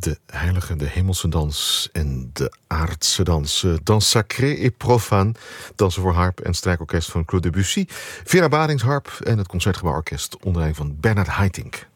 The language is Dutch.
De heilige, de hemelse dans en de aardse dans. Dans sacré et profane. Dansen voor harp en strijkorkest van Claude Debussy. Vera Barings harp en het Concertgebouworkest onder leiding van Bernard Haitink.